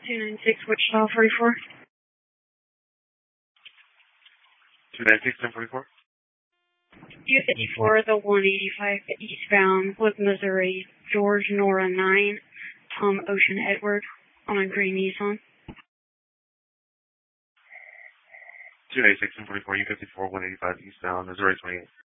296 Wichita 44. 296 1044. U54, the 185 eastbound with Missouri, George Nora 9, Tom Ocean Edward on a green Nissan. 296 1044, U54, 185 eastbound, Missouri 28.